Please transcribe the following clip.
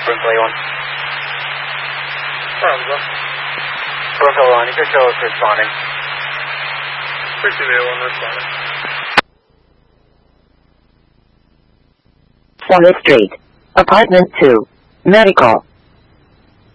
Broomfield A1. Broomfield A1, you can show us responding. Receive A1 responding. Summit Street, Apartment 2, Medical.